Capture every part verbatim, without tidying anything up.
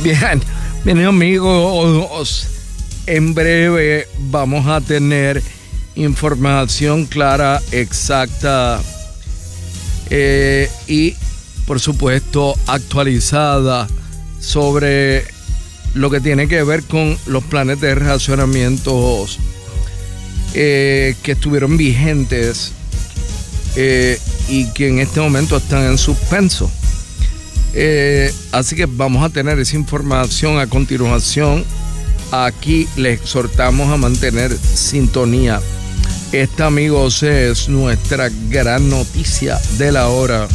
Bien, bien amigos, en breve vamos a tener información clara, exacta eh, y por supuesto actualizada sobre lo que tiene que ver con los planes de racionamientos eh, que estuvieron vigentes eh, y que en este momento están en suspenso. Eh, así que vamos a tener esa información a continuación. Aquí les exhortamos a mantener sintonía. Esta, amigos, es nuestra gran noticia de la hora.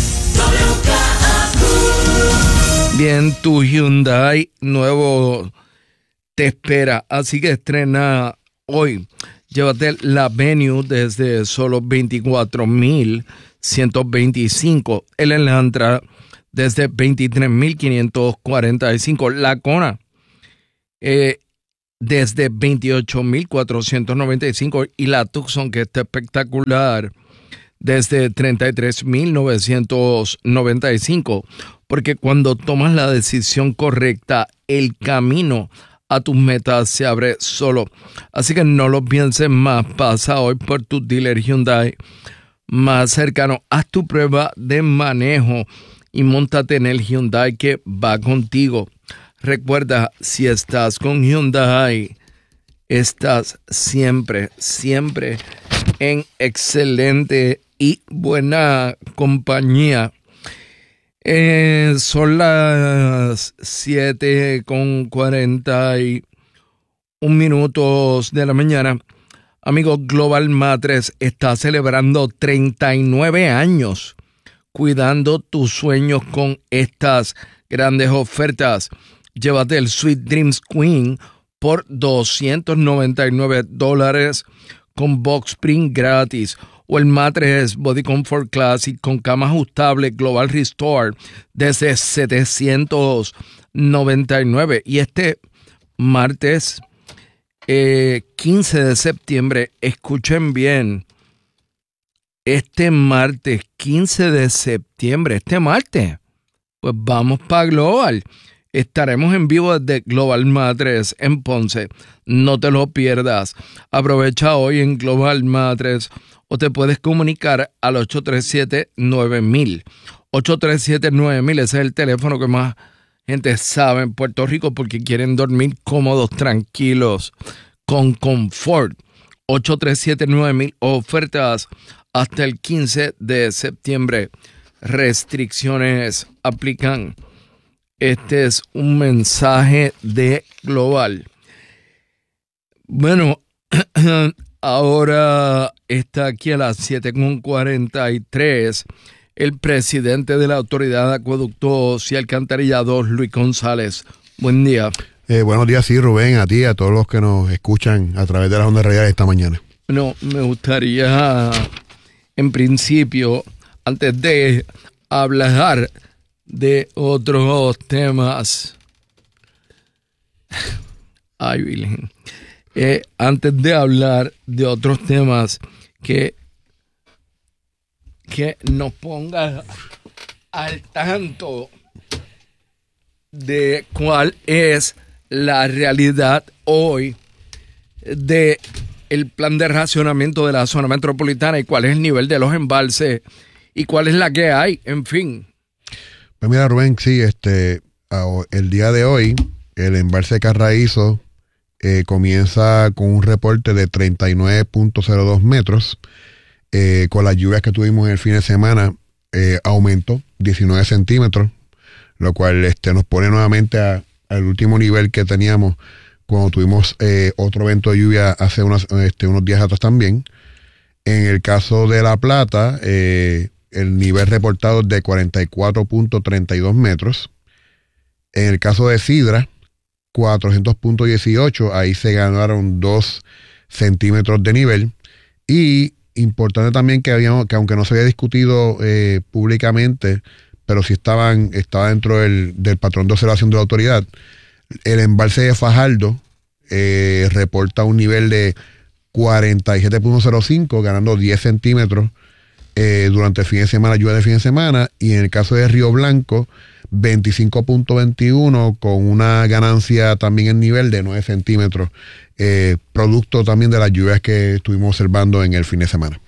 Bien, tu Hyundai nuevo te espera, así que estrena hoy. Llévate la Venue desde solo veinticuatro mil ciento veinticinco. El Elantra desde veintitrés mil quinientos cuarenta y cinco. La Kona eh, desde veintiocho mil cuatrocientos noventa y cinco. Y la Tucson, que está espectacular, desde treinta y tres mil novecientos noventa y cinco. Porque cuando tomas la decisión correcta, el camino a tus metas se abre solo. Así que no lo pienses más. Pasa hoy por tu dealer Hyundai más cercano. Haz tu prueba de manejo y móntate en el Hyundai que va contigo. Recuerda, si estás con Hyundai, estás siempre, siempre en excelente y buena compañía. Eh, son las siete con cuarenta y un minutos de la mañana. Amigos, Global Mattress está celebrando treinta y nueve años cuidando tus sueños con estas grandes ofertas. Llévate el Sweet Dreams Queen por doscientos noventa y nueve dólares con box spring gratis. O el Mattress Body Comfort Classic con cama ajustable Global Restore desde setecientos noventa y nueve. Y este martes eh, quince de septiembre, escuchen bien, este martes quince de septiembre, este martes, pues vamos para Global. Estaremos en vivo desde Global Mattress en Ponce. No te lo pierdas. Aprovecha hoy en Global Mattress o te puedes comunicar al ocho tres siete nueve mil. ocho tres siete nueve mil, ese es el teléfono que más gente sabe en Puerto Rico porque quieren dormir cómodos, tranquilos, con confort. ocho tres siete nueve mil, ofertas hasta el quince de septiembre. Restricciones aplican. Este es un mensaje de Global. Bueno, ahora está aquí a las siete con cuarenta y tres el presidente de la Autoridad de Acueductos y Alcantarillados, Luis González. Buen día. Eh, buenos días, sí, Rubén, a ti, a todos los que nos escuchan a través de las ondas radiales esta mañana. Bueno, me gustaría, en principio, antes de hablar de otros temas, ay, Virgen, eh, antes de hablar de otros temas, que, que nos ponga al tanto de cuál es la realidad hoy de el plan de racionamiento de la zona metropolitana y cuál es el nivel de los embalses y cuál es la que hay, en fin. Pues mira, Rubén, sí, este, el día de hoy, el embalse Carraízo eh, comienza con un reporte de treinta y nueve punto cero dos metros. Eh, con las lluvias que tuvimos el fin de semana, eh, aumentó diecinueve centímetros, lo cual este, nos pone nuevamente a, al último nivel que teníamos cuando tuvimos eh, otro evento de lluvia hace unos, este, unos días atrás también. En el caso de La Plata, eh, el nivel reportado es de cuarenta y cuatro punto treinta y dos metros. En el caso de Sidra, cuatrocientos punto dieciocho, ahí se ganaron dos centímetros de nivel. Y importante también que, habíamos, que aunque no se había discutido eh, públicamente, pero sí estaban, estaba dentro del, del patrón de observación de la autoridad, el embalse de Fajardo eh, reporta un nivel de cuarenta y siete punto cero cinco, ganando diez centímetros eh, durante el fin de semana, lluvia de fin de semana. Y en el caso de Río Blanco, veinticinco punto veintiuno con una ganancia también en nivel de nueve centímetros, eh, producto también de las lluvias que estuvimos observando en el fin de semana.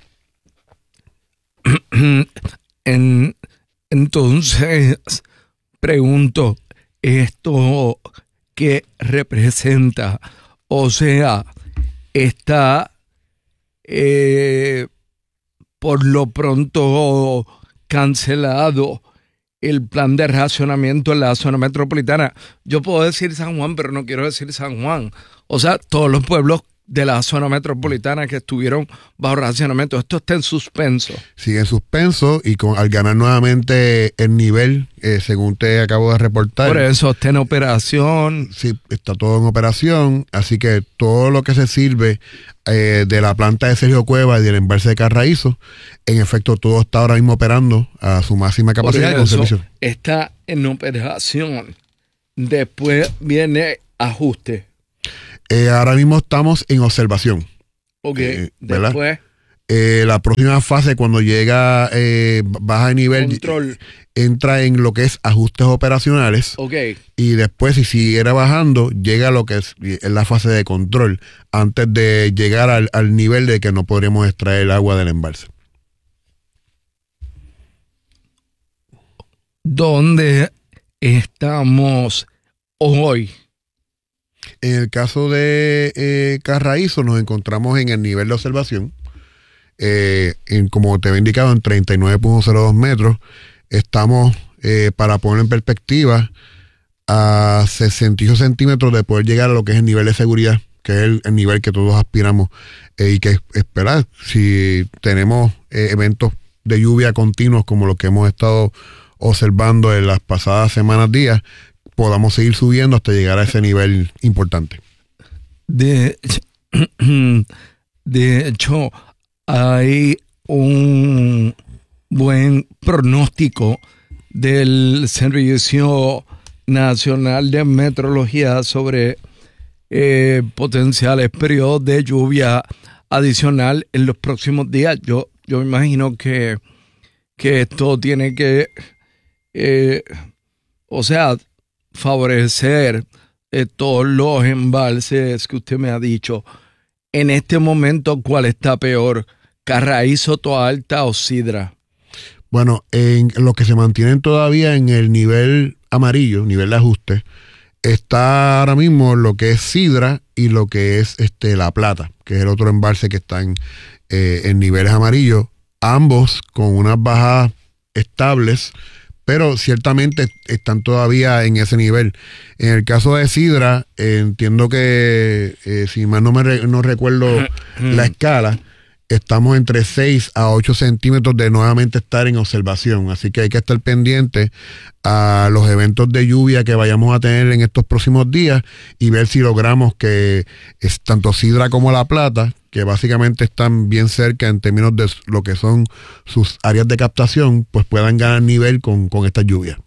En, entonces, pregunto, ¿esto qué representa? O sea, está eh, por lo pronto cancelado el plan de racionamiento en la zona metropolitana. Yo puedo decir San Juan, pero no quiero decir San Juan. O sea, todos los pueblos de la zona metropolitana que estuvieron bajo racionamiento, esto está en suspenso. Sigue en suspenso y con, al ganar nuevamente el nivel, eh, según te acabo de reportar. Por eso está en operación. Sí, está todo en operación, así que todo lo que se sirve eh, de la planta de Sergio Cueva y del embalse de Carraízo, en efecto todo está ahora mismo operando a su máxima capacidad. Por eso con servicio. Está en operación. Después viene ajuste. Eh, ahora mismo estamos en observación. Ok, eh, después. Eh, la próxima fase, cuando llega eh, baja de nivel, Control. entra en lo que es ajustes operacionales. Ok. Y después, si siguiera bajando, llega a lo que es, es la fase de control, antes de llegar al, al nivel de que no podríamos extraer el agua del embalse. ¿Dónde estamos hoy? En el caso de eh, Carraízo, nos encontramos en el nivel de observación, eh, en, como te había indicado, en treinta y nueve punto cero dos metros. Estamos, eh, para ponerlo en perspectiva, a sesenta y ocho centímetros de poder llegar a lo que es el nivel de seguridad, que es el, el nivel que todos aspiramos, eh, y que esperar, si tenemos eh, eventos de lluvia continuos como los que hemos estado observando en las pasadas semanas, días, podamos seguir subiendo hasta llegar a ese nivel importante. De, de hecho, hay un buen pronóstico del Servicio Nacional de Meteorología sobre eh, potenciales periodos de lluvia adicional en los próximos días. Yo, yo me imagino que, que esto tiene que, eh, o sea, favorecer eh, todos los embalses que usted me ha dicho. En este momento, ¿cuál está peor? ¿Carraízo, Toa Alta o Sidra? Bueno, en lo que se mantienen todavía en el nivel amarillo, nivel de ajuste, está ahora mismo lo que es Sidra y lo que es este La Plata, que es el otro embalse que está en, eh, en niveles amarillos, ambos con unas bajadas estables, pero ciertamente están todavía en ese nivel. En el caso de Sidra, eh, entiendo que, eh, si mal no me re, no recuerdo la escala, estamos entre seis a ocho centímetros de nuevamente estar en observación. Así que hay que estar pendiente a los eventos de lluvia que vayamos a tener en estos próximos días y ver si logramos que es, tanto Sidra como La Plata, que básicamente están bien cerca en términos de lo que son sus áreas de captación, pues puedan ganar nivel con, con esta lluvia.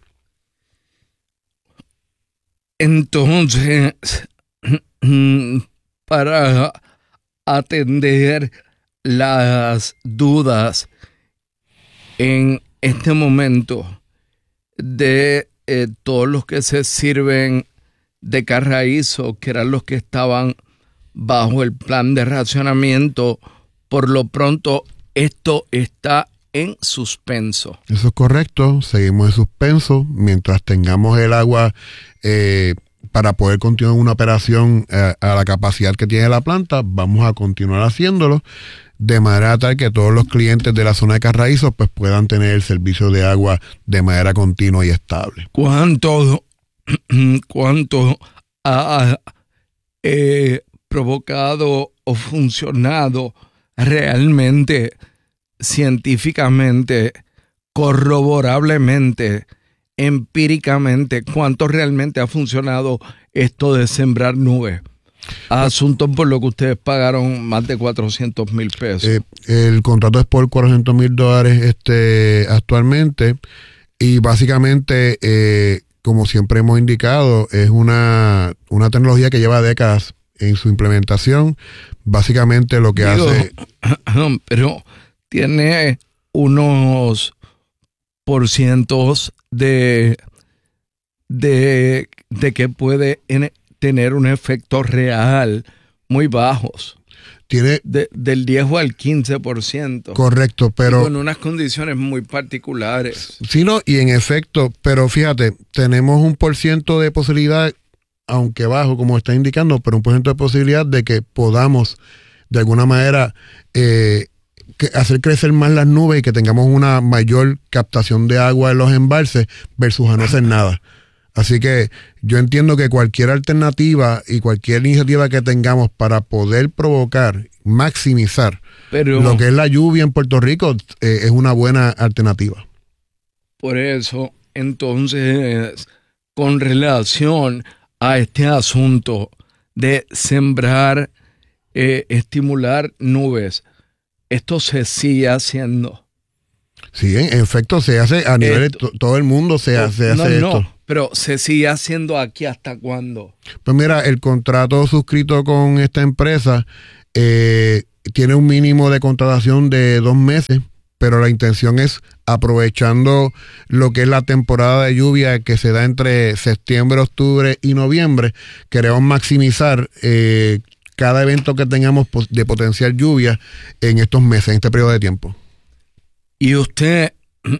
Entonces, para atender las dudas en este momento de eh, todos los que se sirven de Carraízo, que eran los que estaban bajo el plan de racionamiento, por lo pronto esto está en suspenso. Eso es correcto, seguimos en suspenso mientras tengamos el agua eh, para poder continuar una operación eh, a la capacidad que tiene la planta. Vamos a continuar haciéndolo de manera tal que todos los clientes de la zona de Carraízo pues puedan tener el servicio de agua de manera continua y estable. ¿Cuánto, cuánto ha eh, provocado o funcionado realmente, científicamente, corroborablemente, empíricamente, cuánto realmente ha funcionado esto de sembrar nubes? Asunto por lo que ustedes pagaron más de cuatrocientos mil pesos. Eh, el contrato es por cuatrocientos mil dólares este, actualmente, y básicamente, eh, como siempre hemos indicado, es una, una tecnología que lleva décadas en su implementación. Básicamente lo que Digo, hace... Pero tiene unos porcientos de de, de que puede en, tener un efecto real muy bajos. Tiene de, del diez al quince por ciento. Correcto, pero... Y con unas condiciones muy particulares. Sí, no, y en efecto, pero fíjate, tenemos un por ciento de posibilidad, aunque bajo, como está indicando, pero un por ciento de posibilidad de que podamos, de alguna manera, eh, que hacer crecer más las nubes y que tengamos una mayor captación de agua en los embalses versus a no hacer nada. Así que yo entiendo que cualquier alternativa y cualquier iniciativa que tengamos para poder provocar, maximizar Pero, lo que es la lluvia en Puerto Rico eh, es una buena alternativa. Por eso, entonces, con relación a este asunto de sembrar, eh, estimular nubes, esto se sigue haciendo. Sí, en efecto se hace a nivel esto, de todo el mundo se, no, se hace no, esto. No, pero se sigue haciendo aquí ¿hasta cuándo? Pues mira, el contrato suscrito con esta empresa eh, tiene un mínimo de contratación de dos meses, pero la intención es, aprovechando lo que es la temporada de lluvia que se da entre septiembre, octubre y noviembre, queremos maximizar eh, cada evento que tengamos de potencial lluvia en estos meses, en este periodo de tiempo. ¿Y usted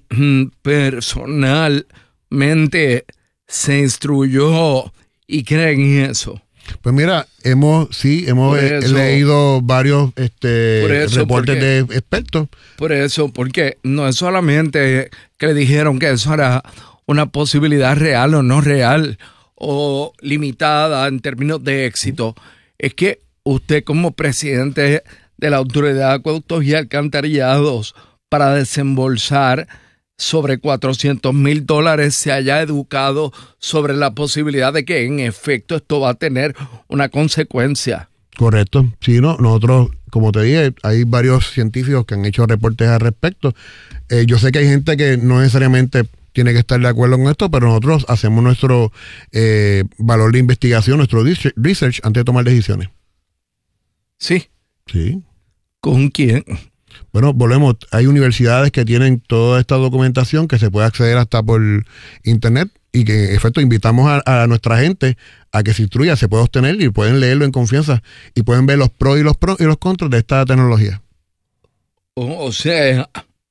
personalmente se instruyó y cree en eso? Pues mira, hemos sí, hemos eso, leído varios este, eso, reportes porque, de expertos. Por eso, porque no es solamente que le dijeron que eso era una posibilidad real o no real o limitada en términos de éxito, es que usted como presidente de la Autoridad de Acueductos y Alcantarillados, para desembolsar sobre cuatrocientos mil dólares, se haya educado sobre la posibilidad de que en efecto esto va a tener una consecuencia. Correcto. Sí, no, nosotros, como te dije, hay varios científicos que han hecho reportes al respecto. Eh, yo sé que hay gente que no necesariamente tiene que estar de acuerdo con esto, pero nosotros hacemos nuestro eh, valor de investigación, nuestro research antes de tomar decisiones. Sí. Sí. ¿Con quién? Bueno, volvemos, hay universidades que tienen toda esta documentación que se puede acceder hasta por internet y que en efecto invitamos a, a nuestra gente a que se instruya, se puede obtener y pueden leerlo en confianza y pueden ver los pros y los pros y los contras de esta tecnología. O, o sea,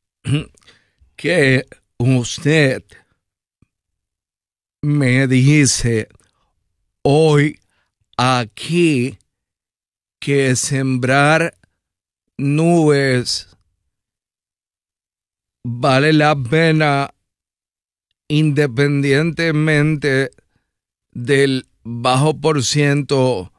que usted me dice hoy aquí que sembrar nubes vale la pena independientemente del bajo por ciento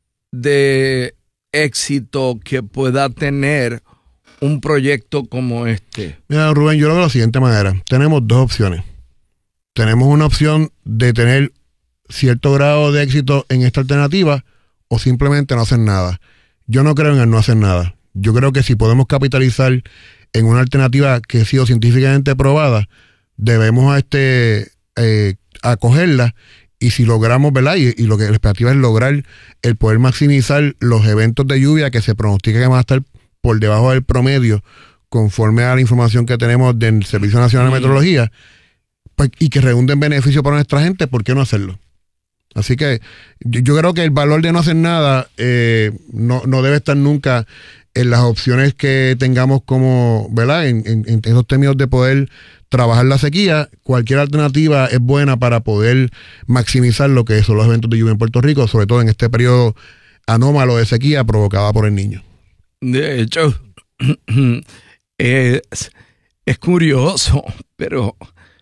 de éxito que pueda tener un proyecto como este. Mira, Rubén, yo lo veo de la siguiente manera. Tenemos dos opciones. Tenemos una opción de tener cierto grado de éxito en esta alternativa o simplemente no hacer nada. Yo no creo en el no hacer nada. Yo creo que si podemos capitalizar en una alternativa que ha sido científicamente probada, debemos a este, eh, acogerla y si logramos, ¿verdad? Y, y lo que la expectativa es lograr el poder maximizar los eventos de lluvia que se pronostica que van a estar por debajo del promedio conforme a la información que tenemos del Servicio Nacional de Meteorología, pues, y que redunden beneficio para nuestra gente, ¿por qué no hacerlo? Así que yo, yo creo que el valor de no hacer nada eh, no, no debe estar nunca en las opciones que tengamos como, ¿verdad? En, en, en esos términos de poder trabajar la sequía. Cualquier alternativa es buena para poder maximizar lo que son los eventos de lluvia en Puerto Rico, sobre todo en este periodo anómalo de sequía provocada por el Niño. De hecho, es, es curioso, pero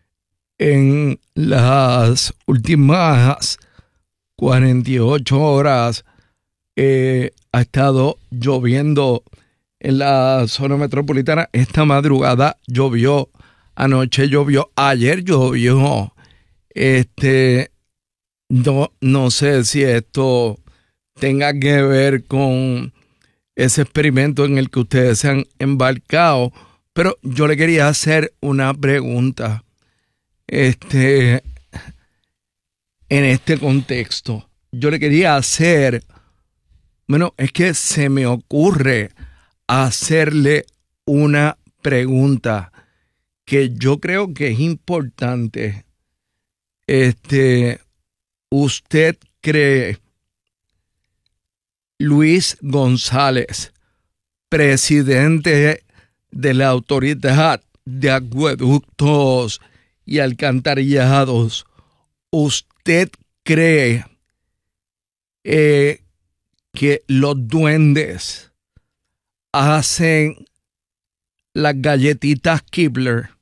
en las últimas cuarenta y ocho horas eh, ha estado lloviendo en la zona metropolitana. Esta madrugada llovió, anoche llovió, ayer llovió. Este, no, no sé si esto tenga que ver con ese experimento en el que ustedes se han embarcado, pero yo le quería hacer una pregunta. Este, en este contexto, yo le quería hacer, bueno, es que se me ocurre hacerle una pregunta que yo creo que es importante Este, ¿usted cree Luis González, presidente de la Autoridad de Acueductos y Alcantarillados, usted cree eh, que los duendes hacen las galletitas Kibler